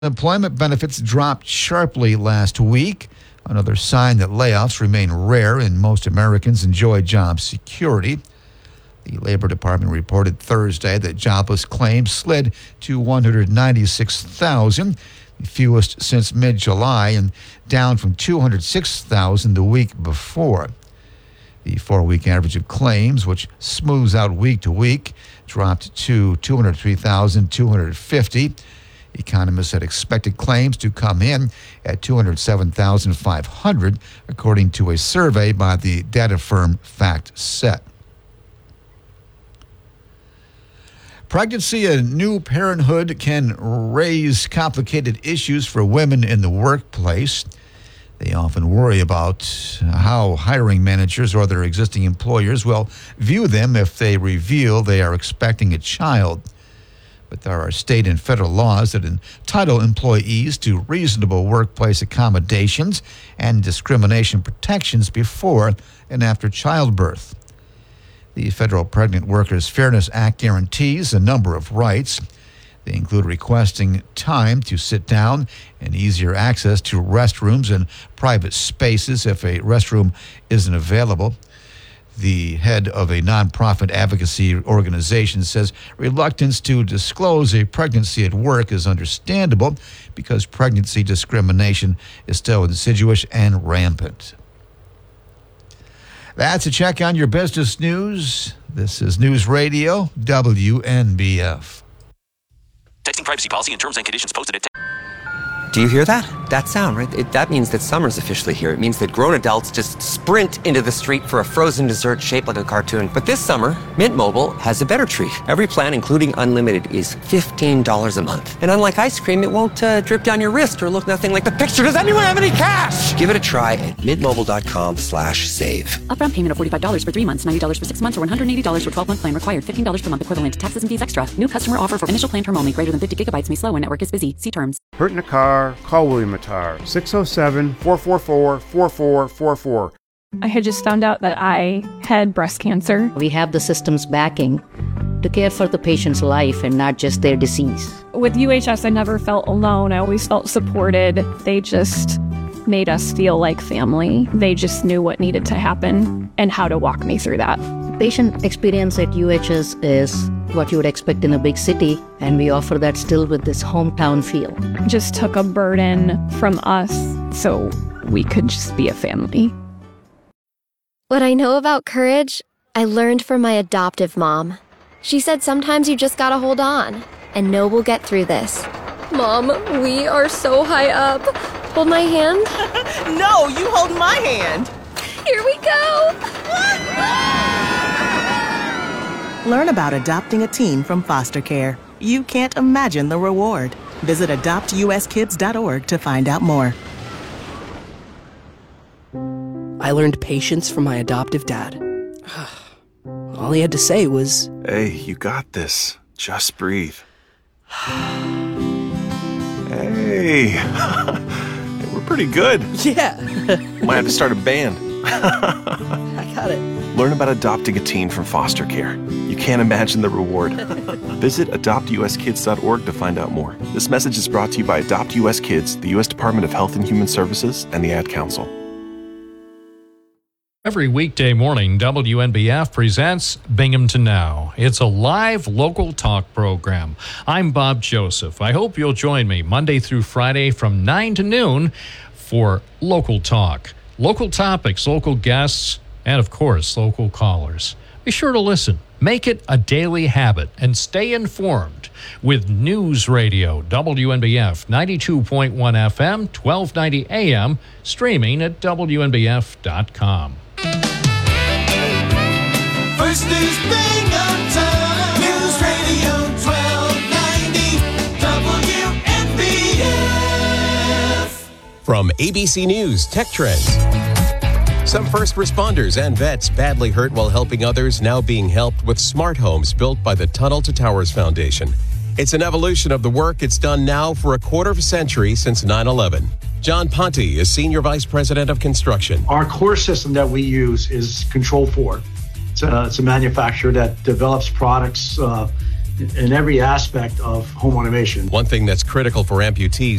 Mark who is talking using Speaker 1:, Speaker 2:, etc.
Speaker 1: Employment benefits dropped sharply last week, another sign that layoffs remain rare and most Americans enjoy job security. The Labor Department reported Thursday that jobless claims slid to 196,000, the fewest since mid-July, and down from 206,000 the week before. The 4-week average of claims, which smooths out week to week, dropped to 203,250. Economists had expected claims to come in at 207,500, according to a survey by the data firm FactSet. Pregnancy and new parenthood can raise complicated issues for women in the workplace. They often worry about how hiring managers or their existing employers will view them if they reveal they are expecting a child. But there are state and federal laws that entitle employees to reasonable workplace accommodations and discrimination protections before and after childbirth. The Federal Pregnant Workers Fairness Act guarantees a number of rights. They include requesting time to sit down and easier access to restrooms and private spaces if a restroom isn't available. The head of a nonprofit advocacy organization says reluctance to disclose a pregnancy at work is understandable because pregnancy discrimination is still insidious and rampant. That's a check on your business news. This is News Radio WNBF.
Speaker 2: Texting privacy policy and terms and conditions posted at...
Speaker 3: Do you hear that? That sound, right? That means that summer's officially here. It means that grown adults just sprint into the street for a frozen dessert shaped like a cartoon. But this summer, Mint Mobile has a better treat. Every plan, including unlimited, is $15 a month. And unlike ice cream, it won't drip down your wrist or look nothing like the picture. Does anyone have any cash? Give it a try at mintmobile.com/save.
Speaker 4: Upfront payment of $45 for 3 months, $90 for 6 months, or $180 for 12-month plan required. $15 per month equivalent. Taxes and fees extra. New customer offer for initial plan term only. Greater than 50 gigabytes may slow when network is busy. See terms.
Speaker 5: Hurt in a car? Call William Attar, 607-444-4444.
Speaker 6: I had just found out that I had breast cancer.
Speaker 7: We have the system's backing to care for the patient's life and not just their disease.
Speaker 6: With UHS, I never felt alone. I always felt supported. They just made us feel like family. They just knew what needed to happen and how to walk me through that.
Speaker 7: Patient experience at UHS is what you would expect in a big city, and we offer that still with this hometown feel.
Speaker 6: Just took a burden from us so we could just be a family.
Speaker 8: What I know about courage, I learned from my adoptive mom. She said sometimes you just gotta hold on and know we'll get through this. Mom, we are so high up. Hold my hand.
Speaker 9: No, you hold my hand.
Speaker 8: Here we go.
Speaker 9: Learn about adopting a teen from foster care. You can't imagine the reward. Visit adoptuskids.org to find out more.
Speaker 10: I learned patience from my adoptive dad. All he had to say was,
Speaker 11: "Hey, you got this. Just breathe." Hey, we're pretty good.
Speaker 10: Yeah.
Speaker 11: Might have to start a band.
Speaker 10: I got it.
Speaker 11: Learn about adopting a teen from foster care. You can't imagine the reward. Visit adoptuskids.org to find out more. This message is brought to you by Adopt US Kids, the U.S. Department of Health and Human Services, and the Ad Council.
Speaker 12: Every weekday morning, WNBF presents Binghamton Now. It's a live local talk program. I'm Bob Joseph. I hope you'll join me Monday through Friday from 9 to noon for Local Talk. Local topics, local guests, and of course, local callers. Be sure to listen. Make it a daily habit and stay informed with News Radio, WNBF 92.1 FM, 1290 AM, streaming at WNBF.com.
Speaker 13: First News Binghamton, News Radio 1290, WNBF.
Speaker 14: From ABC News Tech Trends. Some first responders and vets badly hurt while helping others now being helped with smart homes built by the Tunnel to Towers Foundation. It's an evolution of the work it's done now for a quarter of a century since 9/11. John Ponte is Senior Vice President of Construction.
Speaker 15: Our core system that we use is Control4. It's a manufacturer that develops products in every aspect of home automation.
Speaker 14: One thing that's critical for amputees